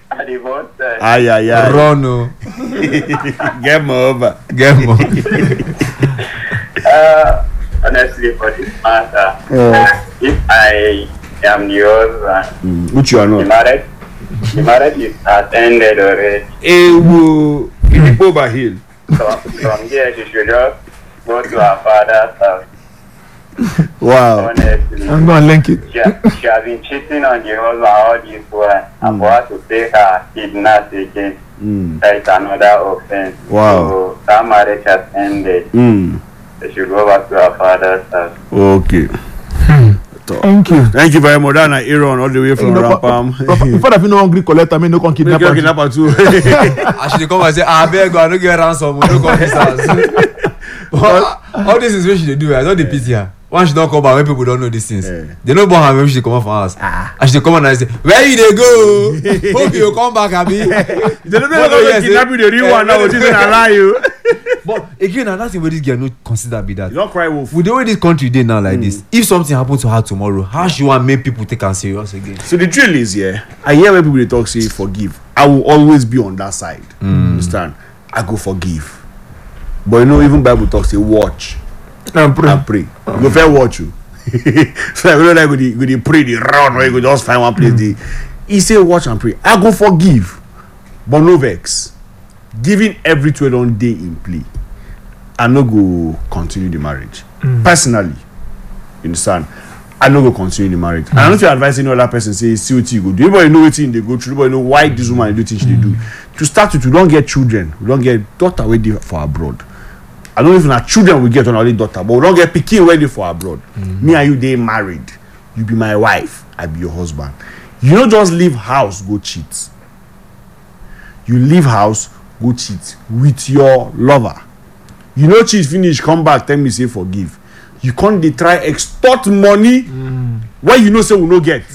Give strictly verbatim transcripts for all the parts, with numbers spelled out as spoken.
I divorced her. Ay, ay, ay. Run, no. Get more over. Get more. Uh, honestly, for this matter, Oh. if I am the husband, Mm, which you are the not. marriage, the marriage is has ended already. Ewo. Over hill. So from there, she should just go to her father's house. Wow. Honestly, I'm gonna link it. she, she has been cheating on the husband all this while, and for her to take her kidnap again, Mm. that is another offense. Wow. So that marriage has ended. Mm. They should go back to her father's house. Okay. Thank you. Thank you very much. That's Aaron all the way from Rapam. In fact, if you no hungry collect, I mean no can kidnap. Make you kidnapper too. I should come and say, I beg God, I don't get ransom, I don't come this house. But all this is what she dey do. I don't dey pity her. Once she don't come back, when people don't know these things, Yeah. they don't born her when she come out from house. And she dey come out and say, where you dey go? Hope you come back, abi. They don't No, know no, how yes, to kidnap eh. you the real Eh, one now. no, What is going to allow you? But again, another thing where this girl no consider be that. You don't cry wolf. With the way this country dey now like this, if something happen to her tomorrow, how she want make people take her serious again? So the drill is, yeah, I hear when people they talk say forgive. I will always be on that side. Understand? I go forgive. But you know, even Bible talks say watch And pray. and pray. You go fair watch you. So I don't like go dey go dey pray, they run, or you go just find one place. They he say watch and pray. I go forgive, but no vex. Giving every twelve on day in play. I no go continue the marriage. Personally, you understand? I no go continue the marriage. And I don't know if you advise any other person say see what you go do. Everybody know what they go through. Everybody know why this woman do things they do. To start with, we don't get children. We don't get daughter wey dey for abroad. I don't know if na children we get on only daughter, but we don't get pikin wey dey for abroad. Me and you dey married. You be my wife. I be your husband. You no just leave house go cheat. You leave house go cheat with your lover. You no cheat finish come back tell me say forgive. You come dey try extort money wey you know say we no get.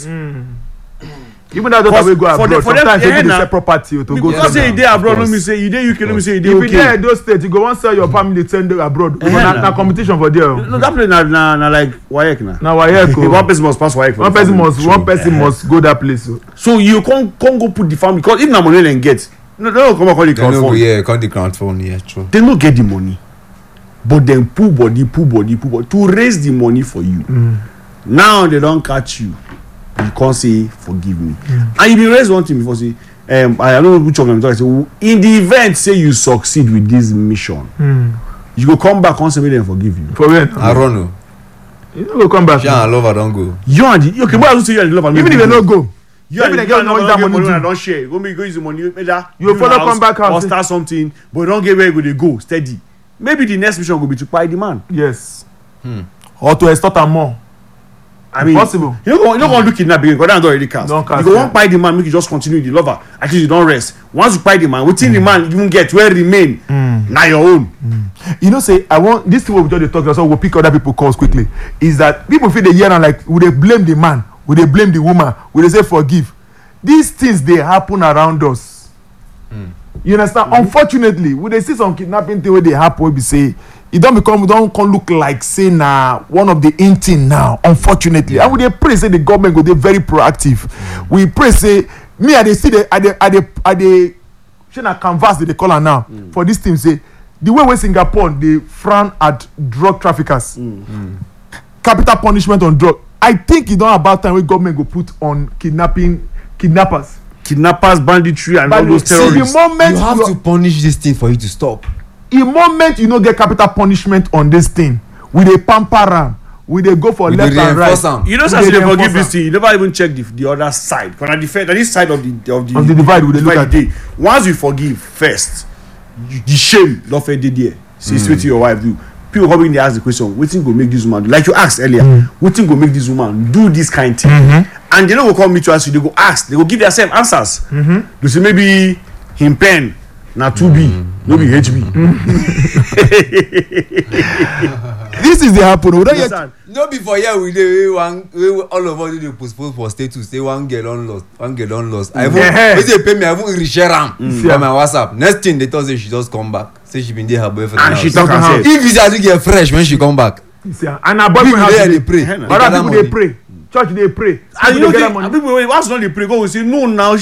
Even that daughter will go For the- abroad. for them, Sometimes yeah, they nah. sell property to go. Because say sell you am. dey abroad no course. mean say you dey U K no mean say you dey If you dey okay. those states, you go wan sell your family send them abroad. Eh, Na nah. na competition for there. No, that place na na na like WAEC na. Na wayek o. One person must pass WAEC. for One the person family. must one person Eh. must go that place o. So you come come go put the family because if na money dem get, no they no come back call the They no crowd go, fund. yeah, come the ground phone, yeah, true. They no get the money, but dem pull body pull body pull body to raise the money for you. Now they don catch you, you come say forgive me, and you bin raise one thing before say um, I don't know which of them talk. I say in the event say you succeed with this mission, you go come back come say make dem forgive you. For where? I run, no. You no go come back. She and her lover don't go. You and the okay, but I don't say you and the love. Even if they no go, you maybe they and get the no use love that get money when I do. don share. Go make go use the money. Make that You build follow house come back house, or say- start something, but you don't get where you go dey go steady. Maybe the next mission go be to buy the man. Yes. Or to extort am more. I mean, Possible. You no go you no go wan do kidnapping because that don already cast. Don cast, You go yeah. wan buy the man make you just continue the lover. At least you don rest. Once you buy the man, wetin the man even get wey remain na your own. You know, say I want this thing wey we just dey talk now, so we'll pick other people calls quickly. Is that people feel dey hear am like we dey blame the man, we dey blame the woman, we dey say forgive. These things dey happen around us. You understand? Mm-hmm. Unfortunately, we dey see some kidnapping thing wey dey happen wey be say e don become don come look like say na one of the in thing now. Unfortunately, and we dey pray say the government go dey very proactive. Mm-hmm. We pray say me I dey see the I dey I dey I dey shey na canvas dey dey call am now mm. for this thing say the way wey Singapore dey frown at drug traffickers, mm. Mm. capital punishment on drug. I think e don about time wey government go put on kidnapping kidnappers. Kidnappers, banditry, and all But those see, terrorists. the moment You have to punish this thing for you to stop. the moment you no get capital punishment on this thing, we dey pamper am, we dey go for We left dey and right. reinforce am. You know, We since dey they forgive reinforce this am. thing, you never even check the the other side. Because na the fact that this side of the of the Of the divide, we dey look at day. Once you forgive first, you, the shame don fit dey there. Say mm. wetin your wife do. People come in dey ask the question, wetin go make this woman do? Like you asked earlier, mm. wetin go make this woman do this kind thing? Mm-hmm. And they no go come meet you as you, they go ask, they go give themselves answers. Mm-hmm. They say maybe him pen na two B, mm-hmm. no be H B. This is the happen. We don Yes, get sir. No be for here we dey wey one wey all of us dey postpone for status say one girl don lost one girl don lost. I even Yeah. wey dey pay me I even reshare am Mm. for my WhatsApp. Next thing they talk say she just come back say she been dey her boyfriend And house. she talk am House. say, If visa dey get fresh when she come back. see am, and na boyfriend People house dey dey dey pray. Hey, na. other Gather people dey money. pray, church dey pray. and you People know dey the gather money. people wey once don dey pray go will say no now